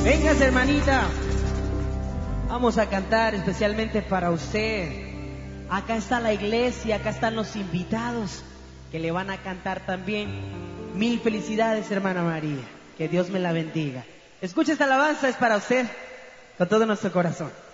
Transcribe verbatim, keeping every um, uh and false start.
Vengas, hermanita. Vamos a cantar especialmente para usted. Acá está la iglesia, acá están los invitados que le van a cantar también. Mil felicidades, hermana María. Que Dios me la bendiga. Escucha esta alabanza, es para usted, con todo nuestro corazón.